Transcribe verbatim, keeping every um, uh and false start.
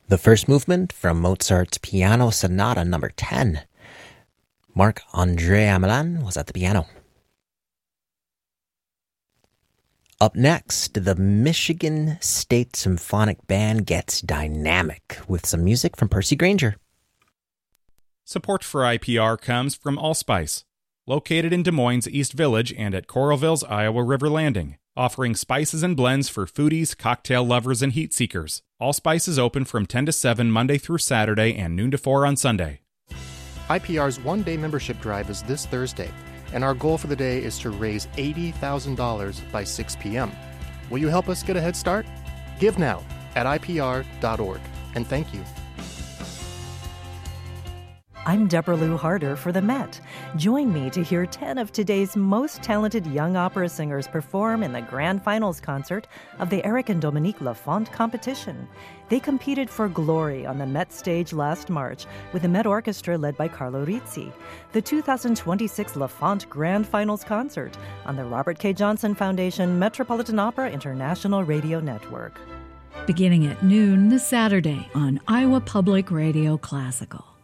The first movement from Mozart's Piano Sonata number ten. Marc-André Hamelin was at the piano. Up next, the Michigan State Symphonic Band gets dynamic with some music from Percy Grainger. Support for I P R comes from Allspice, located in Des Moines East Village and at Coralville's Iowa River Landing, offering spices and blends for foodies, cocktail lovers, and heat seekers. Allspice is open from ten to seven Monday through Saturday and noon to four on Sunday. I P R's one-day membership drive is this Thursday, and our goal for the day is to raise eighty thousand dollars by six p.m. Will you help us get a head start? Give now at I P R dot org, and thank you. I'm Deborah Lou Harder for the Met. Join me to hear ten of today's most talented young opera singers perform in the grand finals concert of the Eric and Dominique Lafont competition. They competed for glory on the Met stage last March with the Met Orchestra led by Carlo Rizzi. The two thousand twenty-six Lafont Grand Finals Concert on the Robert K. Johnson Foundation Metropolitan Opera International Radio Network. Beginning at noon this Saturday on Iowa Public Radio Classical.